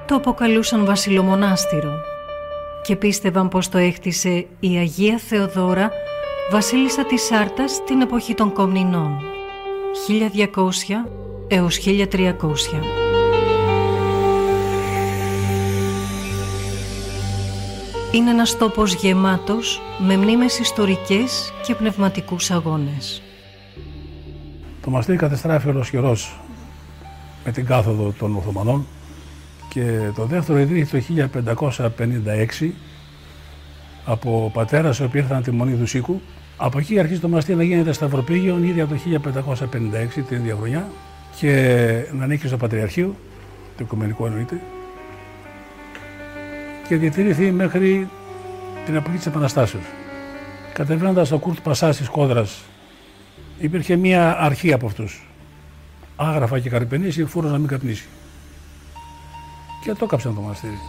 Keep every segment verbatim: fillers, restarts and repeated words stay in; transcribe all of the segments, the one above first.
το αποκαλούσαν βασιλομονάστηρο και πίστευαν πως το έχτισε η Αγία Θεοδώρα, βασίλισσα της Σάρτας την εποχή των Κομνηνών, χίλια διακόσια έως χίλια τριακόσια. Είναι ένας τόπος γεμάτος με μνήμες ιστορικές και πνευματικούς αγώνες. Το μοναστήρι κατεστράφη ολοσχερός με την κάθοδο των Οθωμανών και το δεύτερο ιδρύθηκε το χίλια πεντακόσια πενήντα έξι από πατέρας οι οποίοι ήρθαν τη Μονή του Σίκου. Από εκεί αρχίζει το μοναστήρι να γίνεται σταυροπήγιο ήδη από το χίλια πεντακόσια πενήντα έξι την ίδια χρονιά και να ανήκει στο Πατριαρχείο, το Οικουμενικό εννοείται, και διατηρήθη μέχρι την εποχή της Επαναστάσεως. Κατεβαίνοντας στο Κουρτ Πασά της Κόδρας, υπήρχε μία αρχή από αυτούς. Άγραφα και καρυπενήσει, φούρος να μην καπνίσει. Και το έκαψαν το μοναστήρι.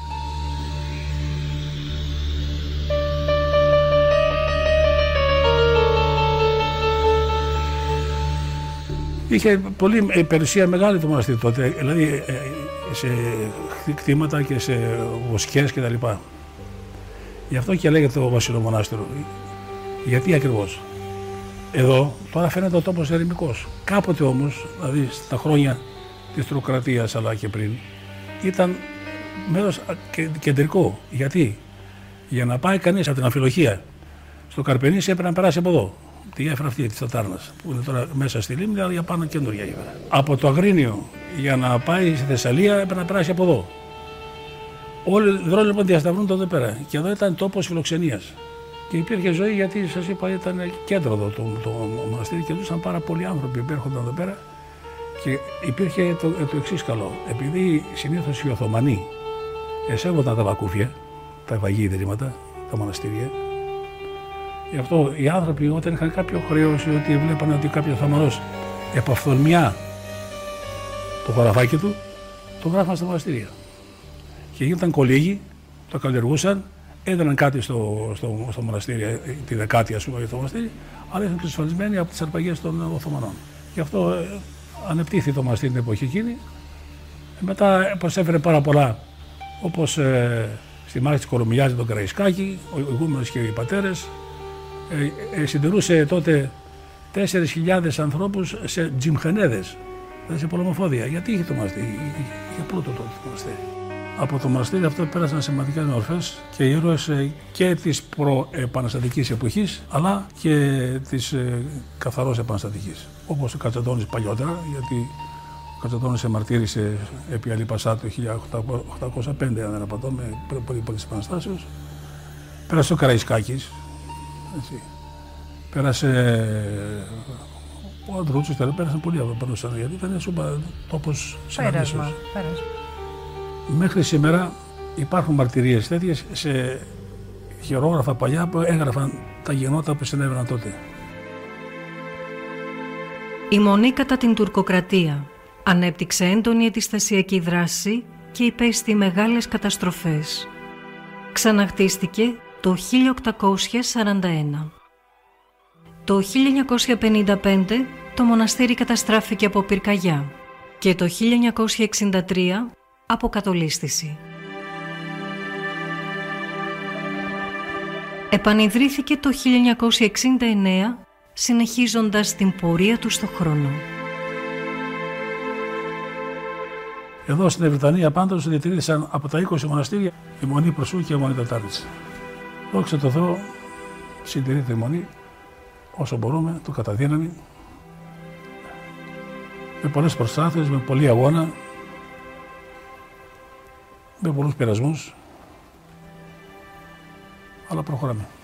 Είχε πολύ περιουσία μεγάλη το μοναστήρι τότε, δηλαδή σε κτήματα και σε βοσκές κτλ. Γι' αυτό και λέγεται το βασιλομονάστηρο. Γιατί ακριβώς? Εδώ τώρα φαίνεται ο τόπος ερημικός. Κάποτε όμως, δηλαδή στα χρόνια της τροκρατίας αλλά και πριν, ήταν μέρος κεντρικό. Γιατί? Για να πάει κανείς από την Αμφιλοχία στο Καρπενήσι έπρεπε να περάσει από εδώ. Τη γέφυρα αυτή της Τατάρνας, που είναι τώρα μέσα στη λίμνη, αλλά για πάνω καινούργια γέφυρα. Από το Αγρίνιο για να πάει στη Θεσσαλία έπρεπε να περάσει από εδώ. Όλοι οι δρόμοι λοιπόν διασταυρούνται εδώ πέρα. Και εδώ ήταν τόπος φιλοξενίας. Και υπήρχε ζωή γιατί σας είπα ήταν κέντρο εδώ το, το, το μοναστήρι και ζούσαν πάρα πολλοί άνθρωποι που έρχονταν εδώ πέρα. Και υπήρχε το, το εξής καλό. Επειδή συνήθως οι Οθωμανοί εσέβονταν τα βακούφια, τα ευαγή ιδρύματα, τα μοναστήρια. Γι' αυτό οι άνθρωποι όταν είχαν κάποιο χρέος ή ότι βλέπανε ότι κάποιος Οθωμανός επαφθονμιά το χωραφάκι του, το γράφαν στα μοναστήρια. Και γίνονταν κολύγοι, το καλλιεργούσαν, έδιναν κάτι στο, στο, στο μοναστήρι, τη δεκάτη ας πούμε για το μοναστήρι, αλλά ήταν εξασφαλισμένοι από τις αρπαγές των Οθωμανών. Γι' αυτό ε, ανεπτύχθη το μοναστήρι την εποχή εκείνη. Ε, μετά προσέφερε πάρα πολλά, όπως ε, στη μάχη της Κορομιλιάς τον Καραϊσκάκη, ο ηγούμενος και οι πατέρες. Ε, ε, συντηρούσε τότε τέσσερις χιλιάδες ανθρώπους σε τζιμχανέδες, δηλαδή σε πολεμοφόδια. Γιατί είχε το μοναστήρι, είχε πλούτο τότε το μοναστήρι. Από το μοναστήρι αυτό πέρασαν σημαντικές μορφές και οι ήρωες και της προεπαναστατικής εποχής, αλλά και της ε, καθαρός επαναστατικής. Όπως ο Κατσαντώνης παλιότερα, γιατί ο Κατσαντώνης εμαρτύρησε επί Αλή Πασά το χίλια οκτακόσια πέντε, αν δεν απατώ, πριν από τις επαναστάσεις. Πέρασε ο Καραϊσκάκης. Έτσι. Πέρασε ο Αντρούτσος, πέρασαν πολλοί από πάνω σαν, γιατί ήταν σούπα τόπος συναντήσεως. Μέχρι σήμερα υπάρχουν μαρτυρίες τέτοιες σε χειρόγραφα παλιά που έγραφαν τα γεγονότα που συνέβαιναν τότε. Η Μονή κατά την τουρκοκρατία ανέπτυξε έντονη αντιστασιακή δράση και υπέστη μεγάλες καταστροφές. Ξαναχτίστηκε το χίλια οκτακόσια σαράντα ένα. Το χίλια εννιακόσια πενήντα πέντε το μοναστήρι καταστράφηκε από πυρκαγιά και το χίλια εννιακόσια εξήντα τρία από κατολίσθηση. Επανειδρύθηκε το χίλια εννιακόσια εξήντα εννέα, συνεχίζοντας την πορεία του στο χρόνο. Εδώ στην Βρετανία πάντως διατηρήθησαν από τα είκοσι μοναστήρια η Μονή Προσού και η Μονή Τετάρτης. Δόξα τω Θεώ, συντηρείται η Μονή όσο μπορούμε, το καταδύναμη, με πολλές προσπάθειες, με πολλή αγώνα, με πολλούς πειρασμούς, αλλά προχωράμε.